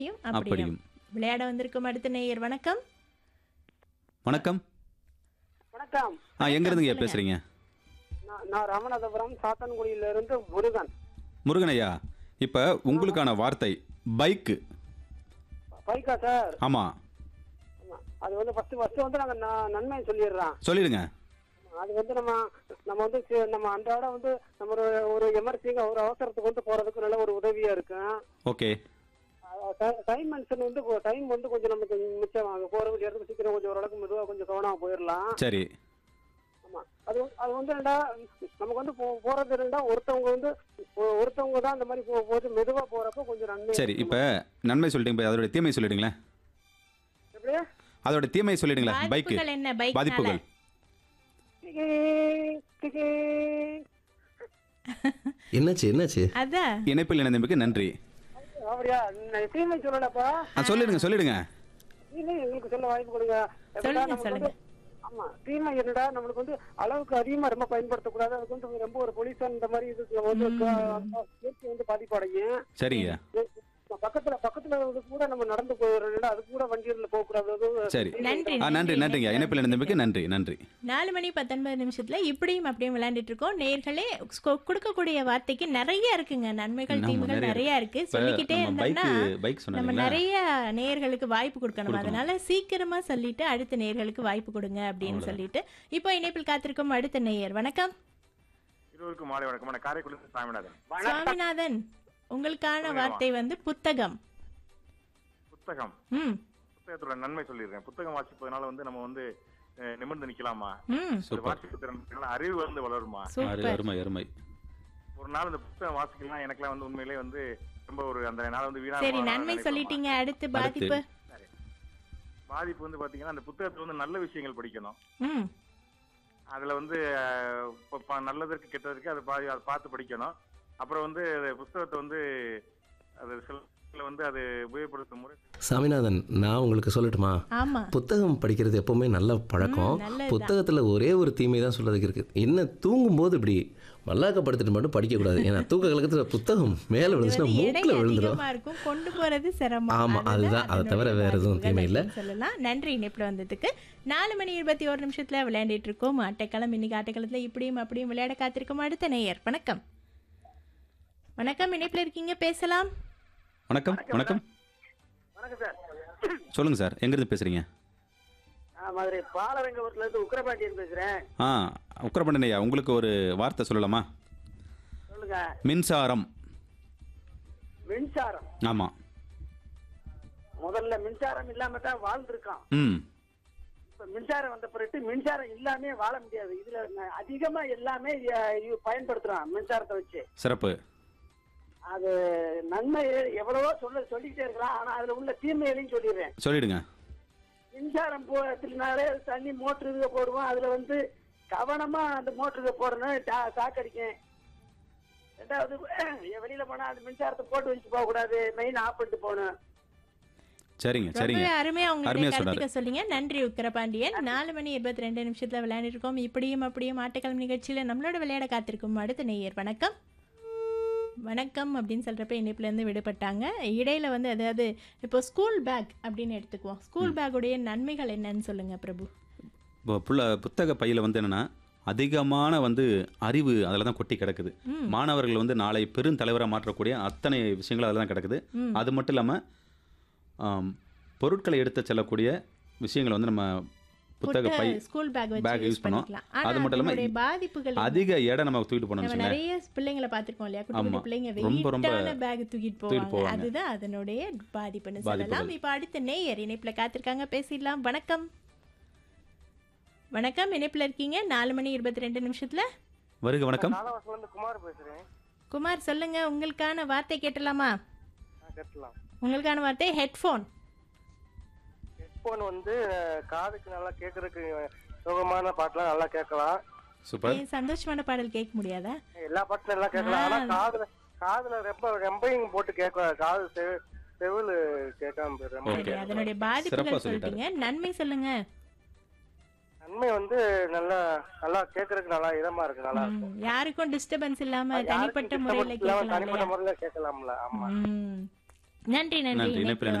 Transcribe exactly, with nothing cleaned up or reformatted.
அப்படியும் அப்படியும். விளையாட வந்திருக்கும் அடுத்த நேயர். வணக்கம். வணக்கம். வணக்கம். ஆ எங்க இருந்துங்க சொல்லுங்க. பேசுறீங்க? நான் நான் ராமநாதபுரம் சாத்தன்குடியில இருந்து முருகன். முருகனையா, இப்போ உங்களுக்கான வார்த்தை பைக்கு. பைக்கா சார்? ஆமா, ஆமா. அது வந்து ஃபர்ஸ்ட் ஃபர்ஸ்ட் வந்து நாங்க ந- நன்மை சொல்லிடுறோம். சொல்லிடுங்க. அது வந்து நம்ம நம்ம வந்து சி- நம்ம அன்றாட வந்து நம்ம ஒரு ஒரு எமர்ஜென்சிங்க ஒரு அவசரத்துக்கு வந்து போறதுக்கு நல்ல ஒரு உதவியா இருக்கும். ஓகே, டைம் மென்ஷன் வந்து டைம் வந்து கொஞ்சம் நமக்கு மிச்சம் ஆகும். போற வேண்டிய இடத்துக்கு சீக்கிரம் கொஞ்சம் ஓரளவுக்கு மெதுவா கொஞ்சம் கவனமா போயிடலாம். சரி. ஆமா. அது வந்து- அது வந்து என்னடா நமக்கு வந்து போ- போறது என்னடா ஒருத்தவங்க வந்து ஒ- ஒருத்தவங்க தான் இந்த மாதிரி போ- போது மெதுவா போறப்ப கொஞ்சம் நன்மை. சரி, இப்போ நன்மை சொல்லிட்டீங்க, அதோட தீமை சொல்லிடுங்களேன். எப்படி? அதோட தீமை சொல்லிடுங்களேன். பைக்கு பாதிப்புகள் என்ன? பைக் பாதிப்புகள். Decay, decay. என்னாச்சு என்னாச்சு அதான் இணைப்பில் இணைந்தமைக்கு நன்றி. அப்படியா? நான் தீமை சொல்லலப்பா. ஆ சொல்லிடுங்க சொல்லிடுங்க. தீமை எங்களுக்கு சொல்ல வாய்ப்பு கொடுங்க. எப்படா சொல்லுங்க, நமக்கு சொல்லுங்க. வந்து- ஆமா, தீமை என்னடா நம்மளுக்கு வந்து அளவுக்கு அதிகமா ரொம்ப பயன்படுத்தக்கூடாது. அதுக்கு வந்து ரொம்ப ஒரு பொல்யூஷன் இந்த மாதிரி இதுக்கு வந்து க- இயற்கை வந்து பாதிப்படையும். சரிங்க. பக்கத்துல பக்கத்துல வந்து கூட நம்ம நடந்து போயிடுறோம். அது கூட வண்டியில போக கூடாது. சரி. நன்றி, ஆ நன்றி நன்றிங்க. இணைப்பில் இணைந்தமைக்கு நன்றி நன்றி. நாலு மணி பத்தொன்பது நிமிஷத்துல இப்படியும் அப்படியும் விளையாண்டுட்டு இருக்கோம். நேர்களே கொடுக்கக்கூடிய வார்த்தைக்கு நிறைய இருக்குங்க. நன்மைகள் ஆமா, தீமைகள் நிறைய நிறைய இருக்கு. இப்ப சொல்லிக்கிட்டே நம்ம இருந்தோம்னா பைக்கு பைக் நம்ம சொன்னீங்களா? நிறைய நேயர்களுக்கு வாய்ப்பு கொடுக்கணும். கொடுக்கணும். அதனால சீக்கிரமா சொல்லிட்டு அடுத்த நேயர்களுக்கு வாய்ப்பு கொடுங்க அப்படின்னு அவ்வளவுதான். சொல்லிட்டு இப்போ இணைப்பில் காத்திருக்கும் அடுத்த நேயர். வணக்கம். இருவருக்கும் மாலை வணக்கம். நான் காரைக்குடி சாமிநாதன். சுவாமிநாதன், உங்களுக்கான சொல்லுங்கம்மா. வார்த்தை வந்து புத்தகம். புத்தகம். ம் புத்தகத்தோட நன்மை சொல்லிடுறேன். புத்தகம் வாசிப்பதனால வந்து நம்ம வந்து அஹ், நிமிர்ந்து நிக்கலாமா? ம் ஒரு சூப்பர். வாசிப்பு திறன் அறிவு வந்து வளருமா? அரு- சூப்பர். அருமை அருமை. ஒரு நாள் இந்த புத்தகம் வாசிக்கலாம் எனக்குலாம் வந்து உண்மையிலே வந்து ரொம்ப ஒரு அந்த நாள் வந்து வீணா சரி, போகாத நன்மை நினைப்பேம்மா. சொல்லிட்டீங்க. அடுத்து பாதிப்பு. பாதிப்பு வந்து பாத்தீங்கன்னா அந்த புத்தகத்துல வந்து நல்ல விஷயங்கள் படிக்கணும். ம் அதுல வந்து அஹ், இப்ப ப- நல்லதற்கு கெட்டதற்கு அதை பா- அதை பார்த்து படிக்கணும். அப்புறம் வந்து அந்த புத்தகத்தை வந்து அது சில வந்து அது உபயோகப்படுத்தும் முறை சாமிநாதன், நான் உங்களுக்கு சொல்லட்டுமா? ஆமா. புத்தகம் படிக்கிறது எப்பவுமே நல்ல பழக்கம். ம், நல்லதுதான். புத்தகத்தில் ஒரே ஒரு தீமை தான் சொல்றதுக்கு இருக்கு. என்ன தூங்கும்போது இப்படி மல்லாக்கப்படுத்திட்டு மட்டும் படிக்கக்கூடாது. ஏன்னா தூக்க கலக்கத்தில் புத்தகம் மேலே இது விழுந்துச்சுன்னா வந்து எடை மூக்கில் விழுந்துடும். அதிகமா இருக்கும், கொண்டு போறது சிரமம். ஆமா, அதுதான். அதை தவிர அதனுடைய வேற எதுவும் பாதிப்புகள் தீமை இல்ல. அப்படின்னு சொல்லலாம். நன்றி இணைப்புல வந்ததுக்கு. நாலு மணி இருபத்தி ஒரு நிமிஷத்துல விளையாண்டிட்டு இருக்கோம் ஆட்டைக்களம். இன்னைக்கு ஆட்டைக்களத்துல இப்படியும் அப்படியும் விளையாட காத்திருக்கும் அடுத்த நேயர். வணக்கம். வணக்கம், இணைப்புல இருக்கீங்க, பேசலாம். வணக்கம் வணக்கம். வணக்கம் சார். சொல்லுங்க சார், எங்கிருந்து பேசுறீங்க? நான் மதுரை பாலரங்கபுரத்துல இருந்து உக்கிரபாண்டியன் பேசுறேன். ஆ உக்கரப்பண்டனையா, உங்களுக்கு ஒரு வார்த்தை சொல்லலாமா? சொல்லுங்க. மின்சாரம். மின்சாரம். ஆமா. முதல்ல மின்சாரம் இல்லாம தான் வாழ்ந்திருக்கான். ம் இப்ப மின்சாரம் வந்த பிறகு மின்சாரம் இல்லாமே வாழ முடியாது. இதுல ந- அதிகமா எல்லாமே அஹ், இ- பயன்படுத்துறான் மின்சாரத்தை வச்சு. சிறப்பு. அது நன்மை எவ்வளவோ சொல்ல சொல்லிக்கிட்டே இருக்கலாம். ஆனா அதுல உள்ள தீமைகளையும் சொல்லிடுறேன். சொல்லிடுங்க. மின்சாரம் போனாலே தண்ணி மோட்டர் இதுக போடுவோம். அதுல வந்து கவனமா அந்த மோட்டருக்கு போடணும். டா- சாக்கடிக்கும். ரெண்டாவது வெளியில போனா அந்த மின்சாரத்தை போட்டு வச்சு போக கூடாது. மெயின் ஆஃப் பண்ணிட்டு போகணும். சரிங்க சரிங்க. ரொம்பவே அருமையா உங்களுடைய அருமையா கருத்துக்க சொன்னாரு. சொல்லிங்க. நன்றி உக்கரபாண்டியன். நாலு மணி இருபத்தி ரெண்டு நிமிஷத்துல விளையாண்டு இருக்கோம். இப்படியும் அப்படியும் ஆட்டக்கிழமை நிகழ்ச்சியில நம்மளோட விளையாட காத்திருக்கும் அடுத்த நேயர். வணக்கம். வணக்கம் அப்படின்னு சொல்றப்ப இணைப்புல இருந்து விடுபட்டாங்க. இடையில வந்து அதாவது இப்போ ஸ்கூல் பேக் அப்படின்னு எடுத்துக்குவோம். ஸ்கூல் பேக்குடைய நன்மைகள் என்னன்னு சொல்லுங்க பிரபு. இப்போ புள்ள புத்தக பையில் வந்து என்னென்னா அதிகமான வந்து அறிவு அதில் தான் கொட்டி கிடக்குது. ம். மாணவர்கள் வந்து நாளை பெரும் தலைவராக மாற்றக்கூடிய அத்தனை விஷயங்கள் அதில் தான் கிடக்குது. ம். அது மட்டும் இல்லாமல் பொருட்களை எடுத்து செல்லக்கூடிய விஷயங்களை வந்து நம்ம புத்தக பை ஸ்கூல் பேக் bag வச்சு use யூஸ் பண்ணோம். பண்ணிக்கலாம். ஆனா அது மட்டும் இல்லாம அதனுடைய பாதிப்புகள் என்ன? அதிக எடை நம்ம தூக்கிட்டு போனோம்னு நம்ம சொன்னேன். நிறைய பிள்ளைங்களை பார்த்திருக்கோம் இல்லையா? குட்டி குட்டி ஆமா. பிள்ளைங்க ரொம்ப, ரொம்ப வெயிட்டான பேக் தூக்கிட்டு தூக்கிட்டு போவாங்க. போவாங்க. அதுதான் அதனுடைய பாதிப்புன்னு பாதிப்புகள். சொல்லலாம். இப்போ அடுத்த நேயர் இணைப்புல காத்திருக்காங்க, பேசிடலாம். வணக்கம். வணக்கம், இணைப்புல இருக்கீங்க. நாலு மணி இருபத்தி ரெண்டு நிமிஷத்துல. வருக வணக்கம். காலவாசல இருந்து குமார் பேசுறேன். குமார் சொல்லுங்க, உங்களுக்கான வார்த்தை கேட்டலாமா? கேட்கலாம். உங்களுக்கான வார்த்தை ஹெட்ஃபோன். ஹெட்போன் வந்து காதுக்கு நல்லா கேட்கறதுக்கு சுகமான பாட்டுலாம் நல்லா கேட்கலாம். சூப்பர். ஏன் சந்தோஷமான பாடல் கேட்க முடியாதா? எல்லா பாட்டும் நல்லா கேட்கலாம். ஆனா ஆ. காதுல காதுல ரொம்ப ரொம்பையும் போட்டு கேட்க காது செவி- செவிலு கேட்காம போயிடும். ரொம்ப Okay. சரி, அதனுடைய சிறப்பா பாதிப்புகள் சொல்லிட்டாரு. சொல்லிட்டீங்க. நன்மை சொல்லுங்க. நன்மை வந்து நல்லா நல்லா கேட்கறதுக்கு நல்லா இதமா இருக்கு. நல்லா ம், இருக்கும். யாருக்கும் டிஸ்டர்பன்ஸ் இல்லாம யாருக்கும் தனிப்பட்ட disturbance முறையில இல்லாம கேட்கலாம் தனிப்பட்ட இல்லையா? முறையில கேட்கலாம்ல. ஆமா. ம். நன்றி நன்றி நன்றி. இணைப்பில் இணைப்பில்